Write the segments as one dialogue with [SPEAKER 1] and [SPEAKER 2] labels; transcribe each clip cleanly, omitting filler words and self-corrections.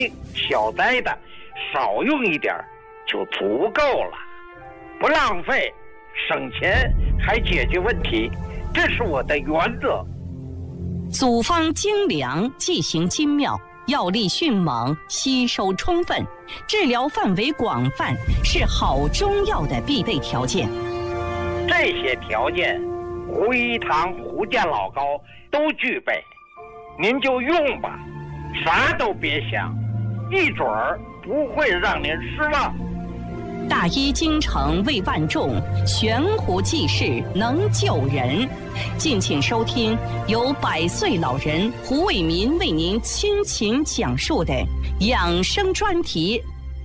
[SPEAKER 1] 小灾的少用一点就足够了，不浪费，省钱还解决问题，这是我的原则。
[SPEAKER 2] 组方精良，剂型精妙，药力迅猛，吸收充分，治疗范围广泛，是好中药的必备条件。
[SPEAKER 1] 这些条件，胡一堂、胡家老高都具备，您就用吧，啥都别想，一准儿不会让您失望。
[SPEAKER 2] 大医精诚为万众，悬壶济世能救人。敬请收听由100岁老人胡伟民为您倾情讲述的养生专题。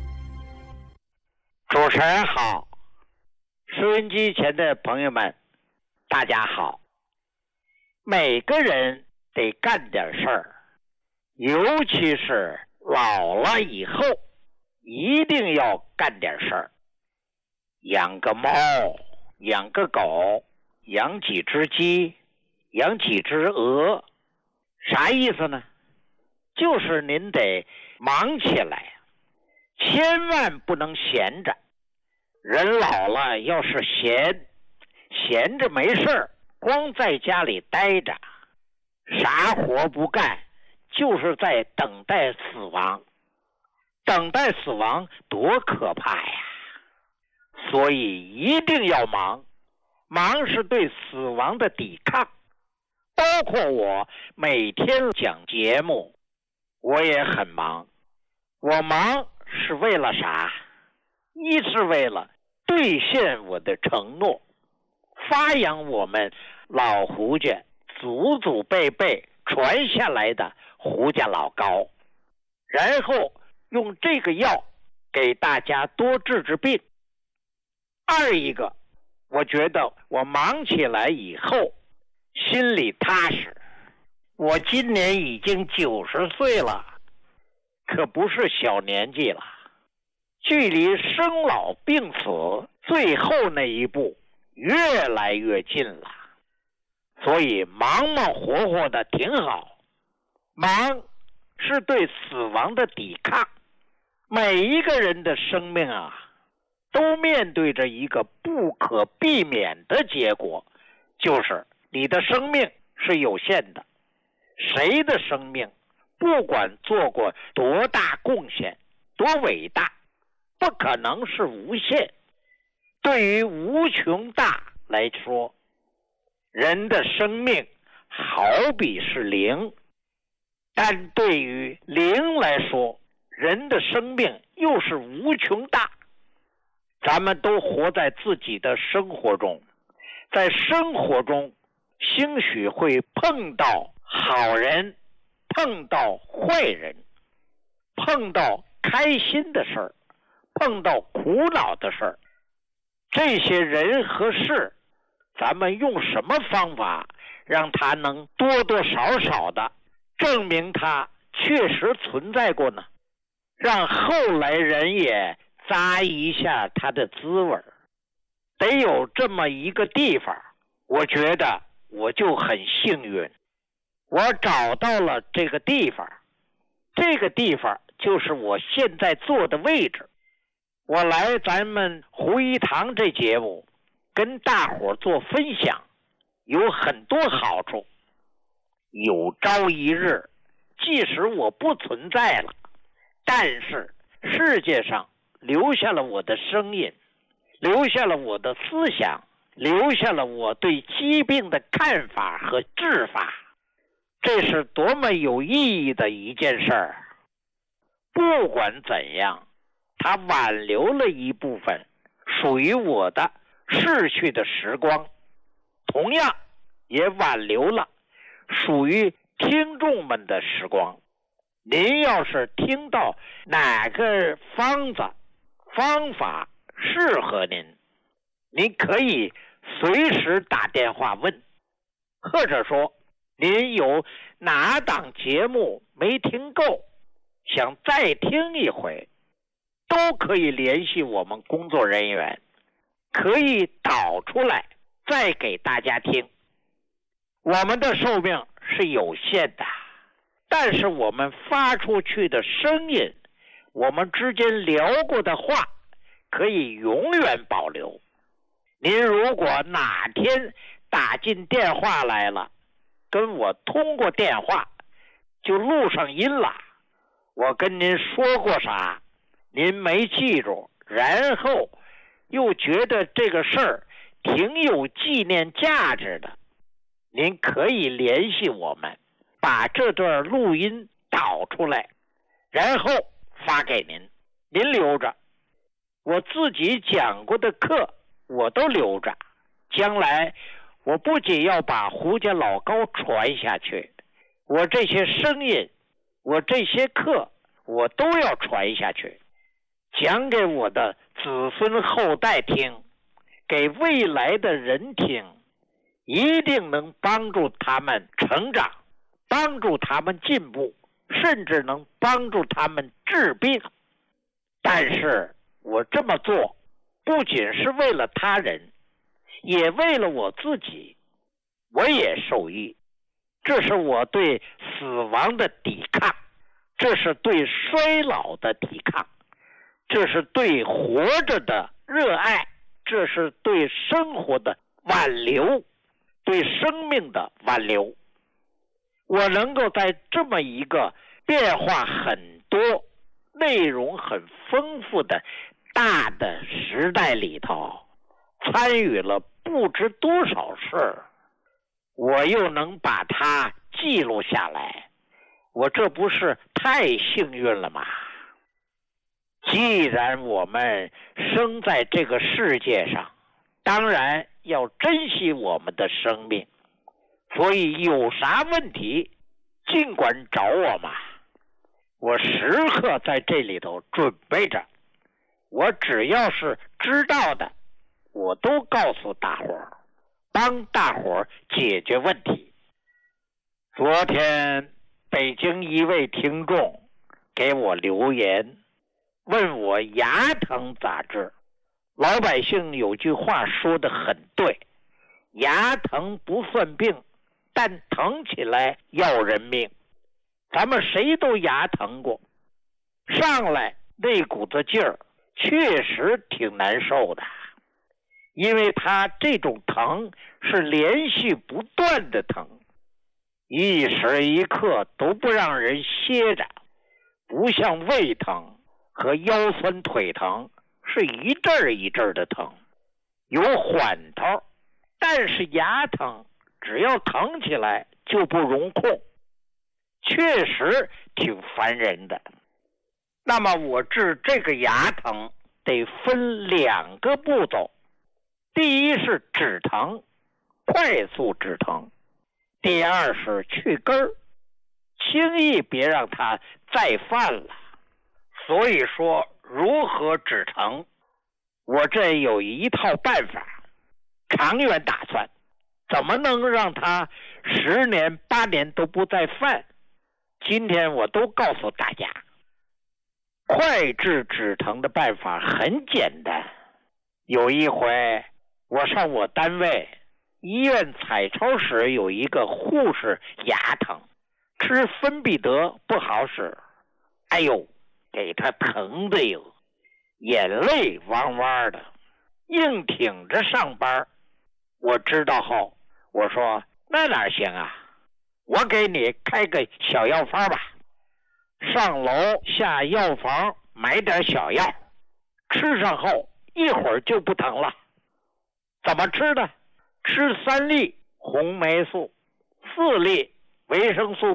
[SPEAKER 1] 主持人好，收音机前的朋友们，大家好。每个人得干点事儿，尤其是老了以后，一定要干点事儿。养个猫，养个狗，养几只鸡，养几只鹅，啥意思呢？就是您得忙起来，千万不能闲着。人老了要是闲着没事儿，光在家里待着，啥活不干，就是在等待死亡。等待死亡多可怕呀！所以一定要忙，忙是对死亡的抵抗。包括我每天讲节目，我也很忙。我忙是为了啥？一是为了兑现我的承诺，发扬我们老胡家祖祖辈辈传下来的胡家老高，然后用这个药给大家多治治病。二一个，我觉得我忙起来以后心里踏实。我今年已经90岁了，可不是小年纪了，距离生老病死最后那一步越来越近了。所以忙忙活活的挺好，忙是对死亡的抵抗。每一个人的生命都面对着一个不可避免的结果，就是你的生命是有限的。谁的生命不管做过多大贡献，多伟大，不可能是无限。对于无穷大来说，人的生命好比是零，但对于零来说，人的生命又是无穷大。咱们都活在自己的生活中，在生活中兴许会碰到好人，碰到坏人，碰到开心的事儿，碰到苦恼的事儿。这些人和事，咱们用什么方法让它能多多少少的证明它确实存在过呢？让后来人也咂一下它的滋味，得有这么一个地方。我觉得我就很幸运，我找到了这个地方。这个地方就是我现在坐的位置。我来咱们胡一堂这节目跟大伙做分享，有很多好处。有朝一日，即使我不存在了，但是世界上留下了我的声音，留下了我的思想，留下了我对疾病的看法和治法。这是多么有意义的一件事儿！不管怎样，它挽留了一部分属于我的逝去的时光，同样也挽留了属于听众们的时光。您要是听到哪个方法适合您，您可以随时打电话问，或者说您有哪档节目没听够，想再听一回，都可以联系我们工作人员，可以导出来再给大家听。我们的寿命是有限的， 但是我们发出去的声音，我们之间聊过的话，可以永远保留。您如果哪天打进电话来了，跟我通过电话，就录上音了，我跟您说过啥，您没记住，然后又觉得这个事儿挺有纪念价值的，您可以联系我们，把这段录音导出来，然后发给您，您留着。我自己讲过的课我都留着，将来我不仅要把胡家老高传下去，我这些声音，我这些课我都要传下去，讲给我的子孙后代听，给未来的人听，一定能帮助他们成长，帮助他们进步，甚至能帮助他们治病。但是我这么做不仅是为了他人，也为了我自己，我也受益。这是我对死亡的抵抗，这是对衰老的抵抗，这是对活着的热爱，这是对生活的挽留，对生命的挽留。我能够在这么一个变化很多、内容很丰富的大的时代里头，参与了不知多少事，我又能把它记录下来，我这不是太幸运了吗？既然我们生在这个世界上，当然要珍惜我们的生命，所以有啥问题尽管找我嘛，我时刻在这里头准备着，我只要是知道的我都告诉大伙儿，帮大伙儿解决问题。昨天北京一位听众给我留言，问我牙疼咋治。老百姓有句话说得很对，牙疼不算病，但疼起来要人命。咱们谁都牙疼过，上来那股子劲儿确实挺难受的，因为他这种疼是连续不断的疼，一时一刻都不让人歇着，不像胃疼和腰酸腿疼是一阵儿一阵儿的疼，有缓头，但是牙疼只要疼起来就不容控，确实挺烦人的。那么我治这个牙疼得分2个步骤，第一是止疼，快速止疼；第二是去根儿，轻易别让它再犯了。所以说如何止疼，我这有一套办法，长远打算，怎么能让它10年8年都不再犯，今天我都告诉大家。快治止疼的办法很简单，有一回我上我单位医院彩超室，有一个护士牙疼，吃芬必得不好使，哎呦，给他疼的哟，眼泪汪汪的，硬挺着上班。我知道后，我说那哪行啊，我给你开个小药方吧。上楼下药房买点小药，吃上后一会儿就不疼了。怎么吃的？吃3粒红霉素，4粒维生素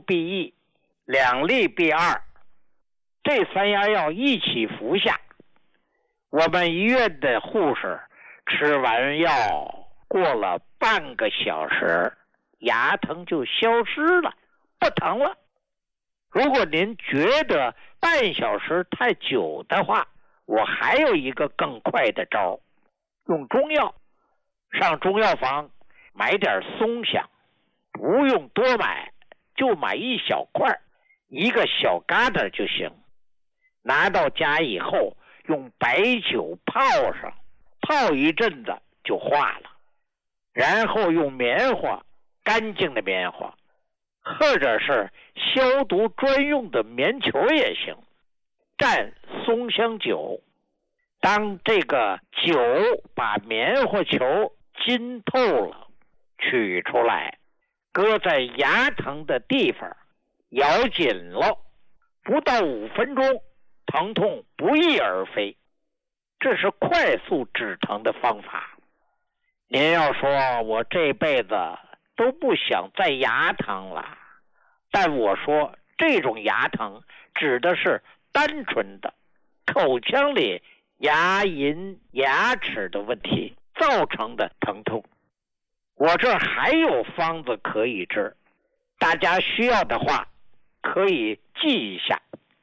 [SPEAKER 1] B1，2粒 B2，这3样药一起服下。我们医院的护士吃完药过了半个小时，牙疼就消失了，不疼了。如果您觉得半小时太久的话，我还有一个更快的招，用中药。上中药房买点松香，不用多买，就买一小块，一个小疙瘩就行。拿到家以后用白酒泡上，泡一阵子就化了。然后用棉花，干净的棉花， 或者是消毒专用的棉球也行，蘸松香酒。当这个酒把棉花球浸透了，取出来，搁在牙疼的地方，咬紧了，不到5分钟，疼痛不翼而飞。这是快速止疼的方法。您要说我这辈子都不想再牙疼了，但我说这种牙疼指的是单纯的口腔里牙龈牙齿的问题造成的疼痛。我这还有方子可以治，大家需要的话可以记一下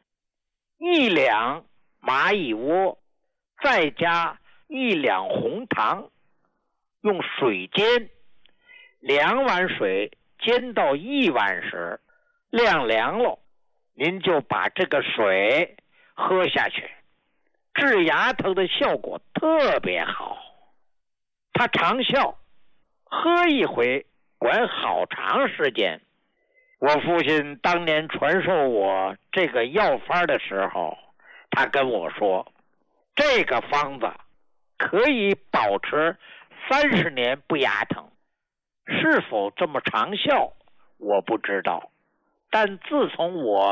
[SPEAKER 1] ：1两蚂蚁窝，再加1两红糖，用水煎，2碗水煎到1碗时，晾凉了，您就把这个水喝下去，治牙疼的效果特别好。它长效，喝一回管好长时间。我父亲当年传授我这个药方的时候，他跟我说，这个方子可以保持30年不牙疼。是否这么长效我不知道，但自从我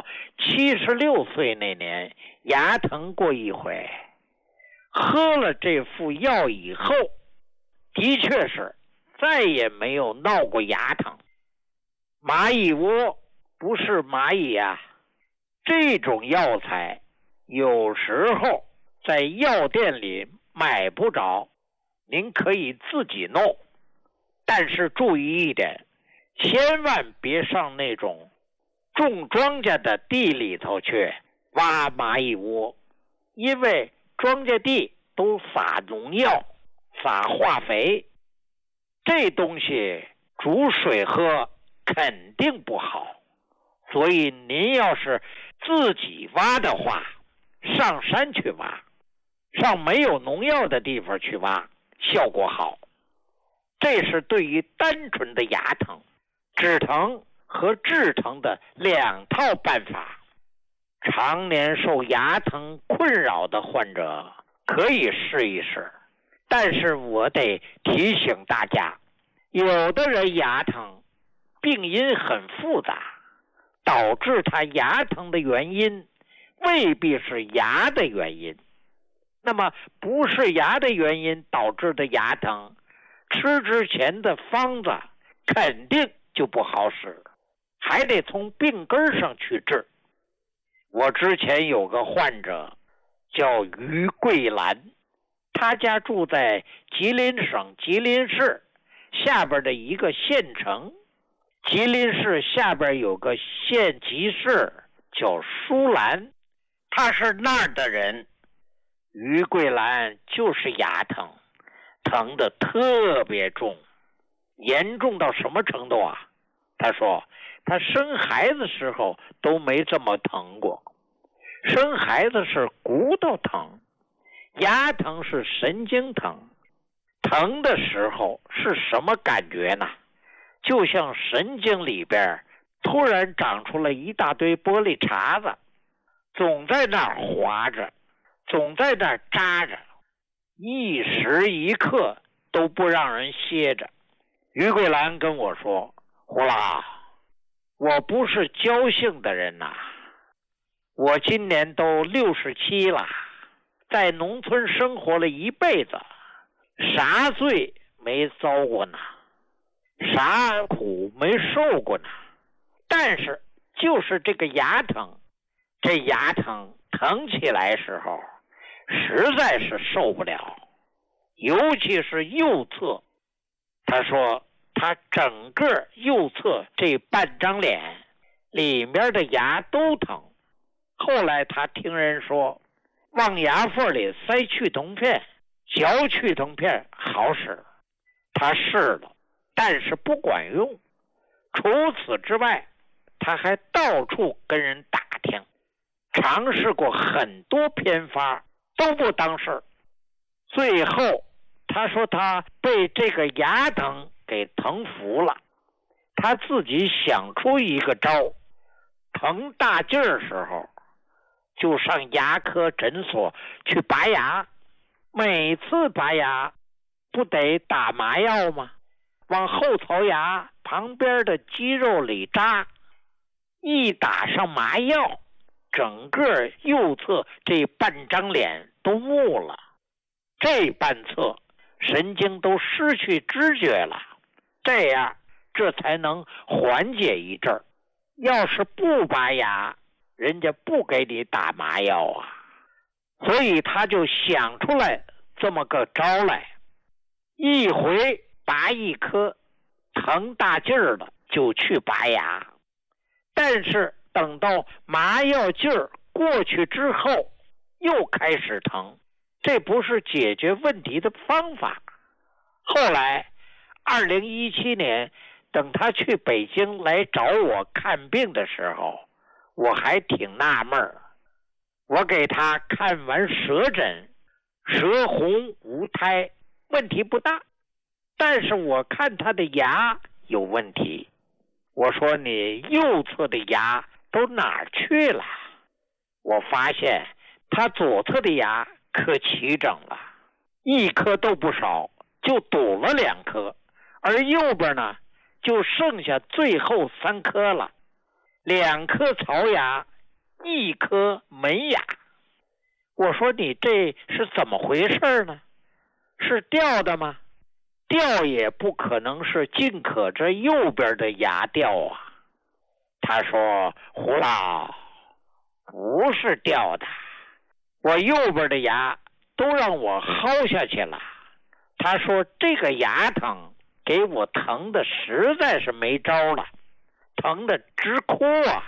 [SPEAKER 1] 76岁那年牙疼过一回，喝了这副药以后，的确是再也没有闹过牙疼。蚂蚁窝不是蚂蚁啊，这种药材有时候在药店里买不着，您可以自己弄，但是注意一点，千万别上那种种庄稼的地里头去挖蚂蚁窝，因为庄稼地都撒农药撒化肥，这东西煮水喝肯定不好。所以您要是自己挖的话，上山去挖，上没有农药的地方去挖，效果好。这是对于单纯的牙疼、止疼和治疼的2套办法。常年受牙疼困扰的患者可以试一试，但是我得提醒大家，有的人牙疼病因很复杂，导致他牙疼的原因未必是牙的原因。那么不是牙的原因导致的牙疼，吃之前的方子肯定就不好使，还得从病根上去治。我之前有个患者叫于桂兰，他家住在吉林省吉林市下边的一个县城，吉林市下边有个县级市叫舒兰，他是那儿的人。于桂兰就是牙疼，疼得特别重，严重到什么程度啊？他说他生孩子时候都没这么疼过。生孩子是骨头疼，牙疼是神经疼。疼的时候是什么感觉呢？就像神经里边突然长出了一大堆玻璃碴子，总在那儿划着，总在那儿扎着，一时一刻都不让人歇着。于桂兰跟我说，胡老，我不是侥幸的人呐，我今年都67了，在农村生活了一辈子，啥罪没遭过呢，啥苦没受过呢，但是就是这个牙疼，这牙疼疼起来时候实在是受不了，尤其是右侧。他说他整个右侧这半张脸里面的牙都疼。后来他听人说往牙缝里塞去疼片，嚼去疼片好使，他试了，但是不管用。除此之外，他还到处跟人打听，尝试过很多偏方都不当事。最后他说他被这个牙疼给疼服了，他他自己想出一个招，疼大劲儿时候就上牙科诊所去拔牙，每次拔牙不得打麻药吗？往后槽牙旁边的肌肉里扎，一打上麻药，整个右侧这半张脸都木了，这半侧神经都失去知觉了，这样这才能缓解一阵儿。要是不拔牙，人家不给你打麻药啊。所以他就想出来这么个招来，一回拔一颗，疼大劲儿的就去拔牙。但是等到麻药劲儿过去之后，又开始疼，这不是解决问题的方法。后来2017年等他去北京来找我看病的时候，我还挺纳闷儿。我给他看完舌诊，舌红无苔，问题不大，但是我看他的牙有问题。我说你右侧的牙都哪儿去了？我发现他左侧的牙可齐整了，一颗都不少，就堵了2颗，而右边呢就剩下最后3颗了，2颗槽牙，1颗门牙。我说你这是怎么回事呢？是掉的吗？掉也不可能是尽可这右边的牙掉啊。他说胡老，不是掉的，我右边的牙都让我薅下去了。他说这个牙疼给我疼的实在是没招了，疼的直哭啊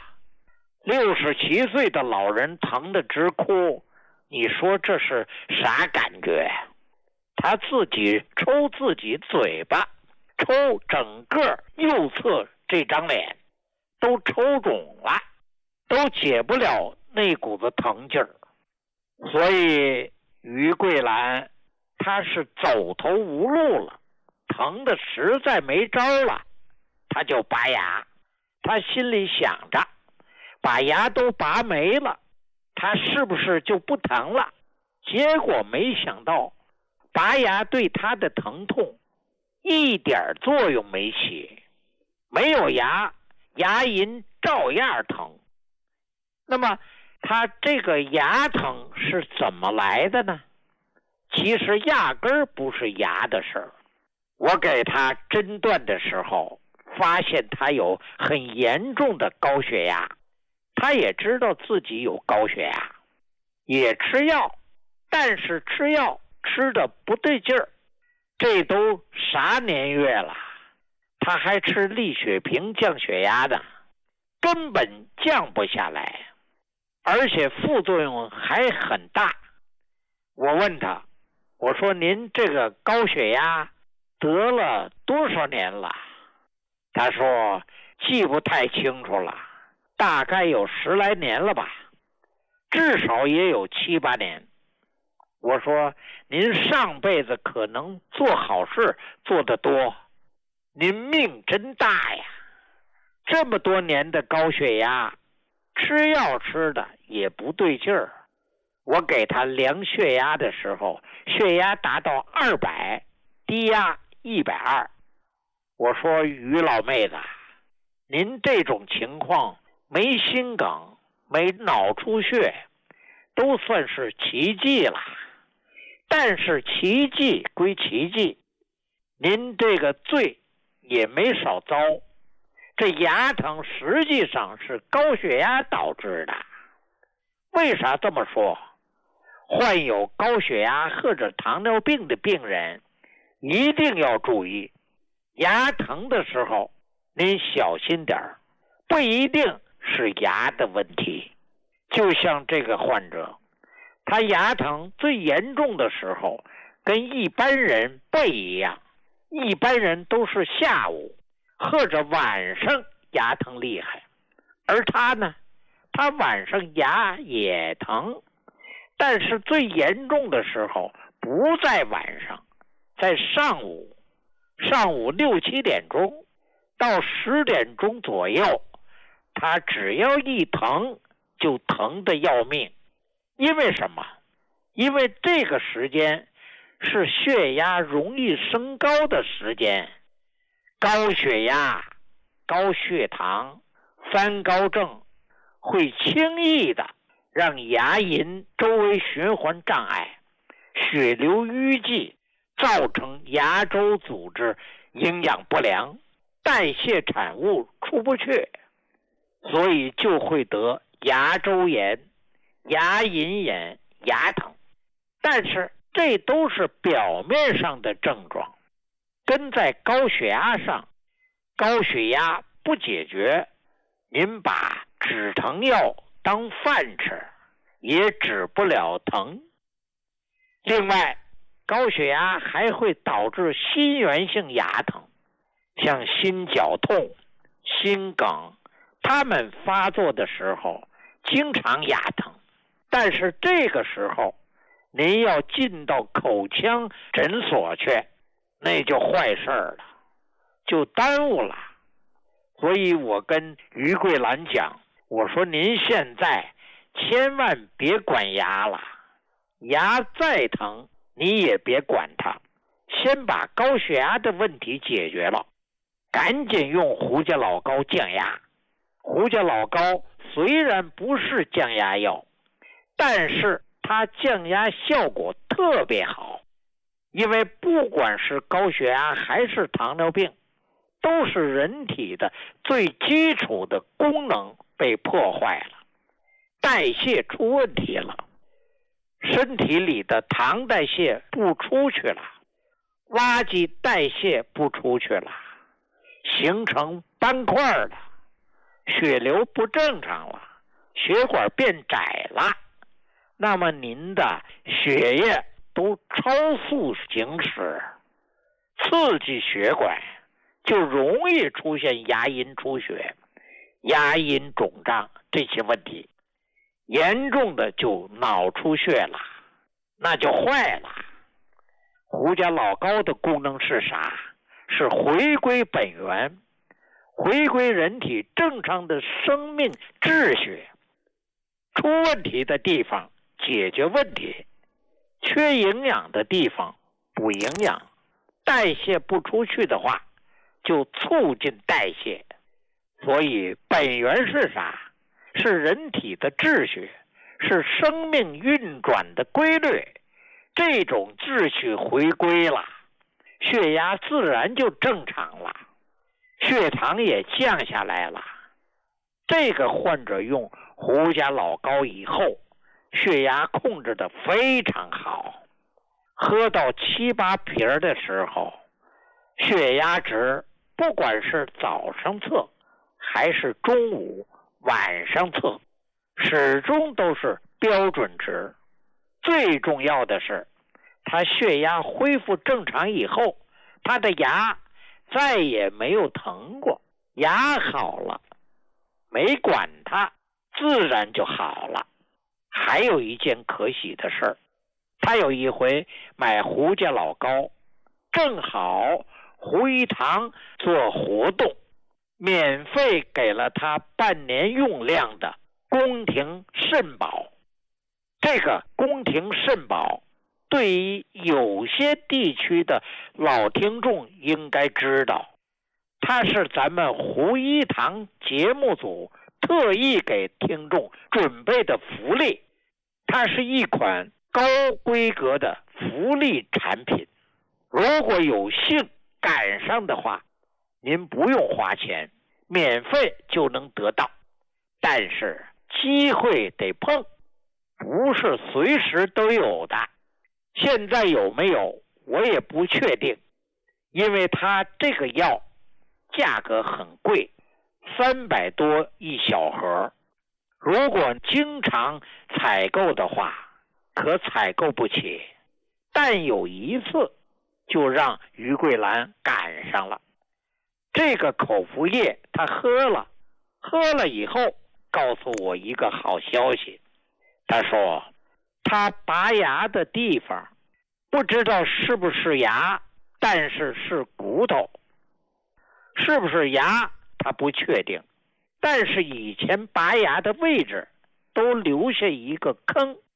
[SPEAKER 1] ！67岁的老人疼的直哭，你说这是啥感觉？他自己抽自己嘴巴，抽整个右侧这张脸都抽肿了，都解不了那股子疼劲儿。所以于桂兰他是走投无路了，疼的实在没招了，他就拔牙。他心里想着把牙都拔没了，他是不是就不疼了？结果没想到拔牙对他的疼痛一点作用没起，没有牙，牙龈照样疼。那么他这个牙疼是怎么来的呢？其实压根儿不是牙的事儿。我给他诊断的时候，发现他有很严重的高血压，他也知道自己有高血压，也吃药，但是吃药吃的不对劲儿。这都啥年月了，他还吃利血平降血压的，根本降不下来，而且副作用还很大。我问他，我说您这个高血压得了多少年了？他说记不太清楚了，大概有10来年了吧，至少也有7、8年。我说您上辈子可能做好事做得多，您命真大呀，这么多年的高血压，吃药吃的也不对劲儿。我给他量血压的时候，血压达到200，低压120。我说于老妹子，您这种情况没心梗，没脑出血，都算是奇迹了。但是奇迹归奇迹，您这个罪也没少遭。这牙疼实际上是高血压导致的。为啥这么说？患有高血压或者糖尿病的病人一定要注意，牙疼的时候您小心点儿，不一定是牙的问题。就像这个患者，他牙疼最严重的时候跟一般人不一样，一般人都是下午或者晚上牙疼厉害，而他呢，他晚上牙也疼，但是最严重的时候不在晚上，在上午6、7点钟， 到10点钟左右，他只要一疼就疼得要命。因为什么？因为这个时间是血压容易升高的时间，高血压、高血糖、三高症会轻易的让牙龈周围循环障碍，血流淤积，造成牙周组织营养不良，代谢产物出不去，所以就会得牙周炎、牙龈炎、牙疼。但是这都是表面上的症状，跟在高血压上，高血压不解决，您把止疼药当饭吃，也止不了疼。另外，高血压还会导致心源性牙疼，像心绞痛、心梗，它们发作的时候经常牙疼，但是这个时候您要进到口腔诊所去，那就坏事了，就耽误了。所以我跟于桂兰讲，我说您现在千万别管牙了，牙再疼你也别管它，先把高血压的问题解决了，赶紧用胡家老膏降压。胡家老膏虽然不是降压药，但是它降压效果特别好，因为不管是高血压还是糖尿病，都是人体的最基础的功能被破坏了，代谢出问题了，身体里的糖代谢不出去了，垃圾代谢不出去了，形成斑块了，血流不正常了，血管变窄了，那么您的血液都超速行驶，刺激血管，就容易出现牙龈出血、牙龈肿胀这些问题，严重的就脑出血了，那就坏了。胡家老膏的功能是啥？是回归本源，回归人体正常的生命秩序，出问题的地方解决问题，缺营养的地方补营养，代谢不出去的话就促进代谢。所以本源是啥？是人体的秩序，是生命运转的规律。这种秩序回归了，血压自然就正常了，血糖也降下来了。这个患者用胡家老膏以后，血压控制得非常好，喝到7、8瓶的时候，血压值不管是早上测还是中午、晚上测，始终都是标准值。最重要的是，他血压恢复正常以后，他的牙再也没有疼过，牙好了，没管它，自然就好了。还有一件可喜的事儿，他有一回买胡家老膏，正好胡一堂做活动，免费给了他半年用量的宫廷肾宝。这个宫廷肾宝对于有些地区的老听众应该知道，它是咱们胡一堂节目组特意给听众准备的福利，它是一款高规格的福利产品，如果有幸赶上的话，您不用花钱，免费就能得到。但是机会得碰，不是随时都有的。现在有没有我也不确定，因为它这个药价格很贵，300多一小盒，如果经常采购的话可采购不起。但有一次就让于桂兰赶上了，这个口服液他喝了以后告诉我一个好消息，他说他拔牙的地方不知道是不是牙，但是是骨头， 是不是牙他不确定，但是以前拔牙的位置都留下一个坑，